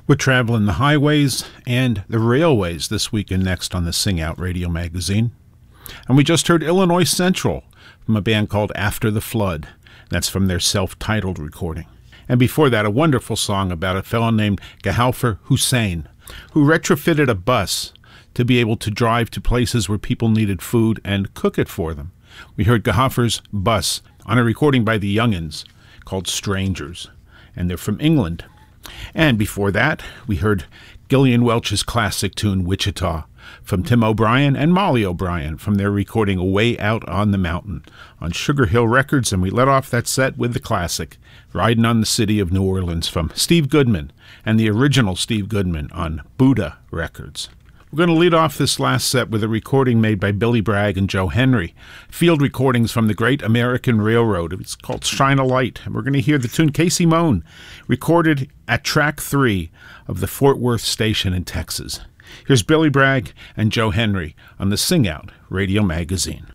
We're traveling the highways and the railways this week and next on the Sing Out Radio Magazine. And we just heard Illinois Central from a band called After the Flood. That's from their self-titled recording. And before that, a wonderful song about a fellow named Gahalfar Hussein, who retrofitted a bus to be able to drive to places where people needed food and cook it for them. We heard Gahalfar's Bus on a recording by the Youngins called Strangers, and they're from England. And before that, we heard Gillian Welch's classic tune, Wichita, from Tim O'Brien and Molly O'Brien from their recording Way Out on the Mountain on Sugar Hill Records, and we let off that set with the classic, Riding on the City of New Orleans from Steve Goodman and the original Steve Goodman on Buddha Records. We're going to lead off this last set with a recording made by Billy Bragg and Joe Henry, field recordings from the Great American Railroad. It's called Shine a Light, and we're going to hear the tune Casey Moan, recorded at Track 3 of the Fort Worth Station in Texas. Here's Billy Bragg and Joe Henry on the Sing Out Radio Magazine.